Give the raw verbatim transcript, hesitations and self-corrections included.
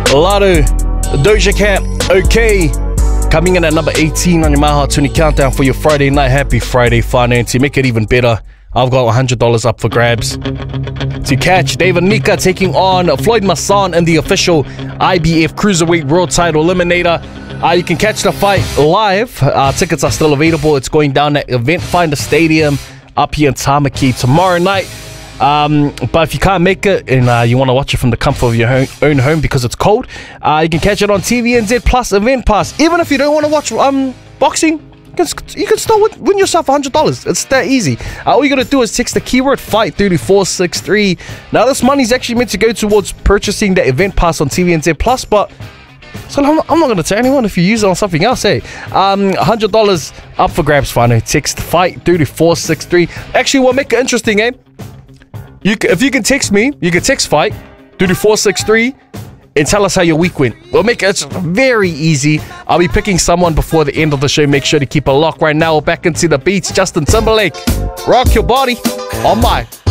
Lotto, Doja Cat, okay. Coming in at number eighteen on your My Hot twenty countdown for your Friday night. Happy Friday fun, and to make it even better, I've got one hundred dollars up for grabs. To catch David Nika taking on Floyd Masson in the official I B F Cruiserweight World Title Eliminator. Uh, you can catch the fight live. Uh, tickets are still available. It's going down at Event Finder Stadium up here in Tamaki tomorrow night. Um, but if you can't make it and uh, you want to watch it from the comfort of your home, own home because it's cold, uh, you can catch it on T V N Z plus Event Pass. Even if you don't want to watch um, boxing, you can, you can still win, win yourself one hundred dollars. It's that easy. Uh, all you got to do is text the keyword FIGHT through to four six three. Now this money is actually meant to go towards purchasing the Event Pass on T V N Z plus, but so I'm, I'm not going to tell anyone if you use it on something else, hey. Um, one hundred dollars up for grabs, Fano. Text FIGHT through to four six three. Actually, we'll make it interesting, eh? You, if you can text me, you can text FIGHT through to four six three and tell us how your week went. We'll make it very easy. I'll be picking someone before the end of the show. Make sure to keep a lock right now. We're back into the beats. Justin Timberlake, rock your body on my